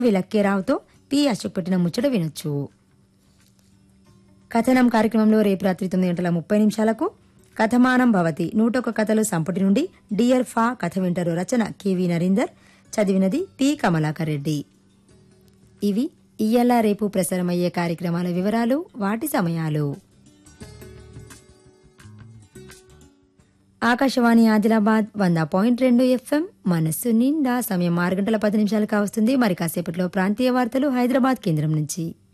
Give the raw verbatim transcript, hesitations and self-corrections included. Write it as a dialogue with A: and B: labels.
A: విలక్కేరావుతో P Ashok పెట్టిన ముచ్చట వినొచ్చు. కథనం కార్యక్రమంలో రేపు రాత్రి తొమ్మిది గంటల ముప్పై నిమిషాలకు కథమానం భవతి నూటొక్క కథలు సంపుటి నుండి డియర్ ఫా కథ వింటారు. రచన కెవి నరీందర్, చదివినది పి కమలాకర్ రెడ్డి. ఇవి ఇయ్యాల రేపు ప్రసారమయ్యే కార్యక్రమాల వివరాలు, వాటి సమయాలు. ఆకాశవాణి ఆదిలాబాద్ వంద పాయింట్ రెండు ఎఫ్ఎం మనస్సు నిండా. సమయం ఆరు గంటల పది నిమిషాలు కావస్తుంది. మరి కాసేపట్లో ప్రాంతీయ వార్తలు హైదరాబాద్ కేంద్రం నుంచి.